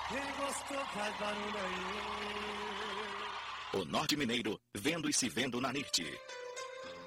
Quem gostou faz barulho aí. O Norte Mineiro, vendo e se vendo na NIRT.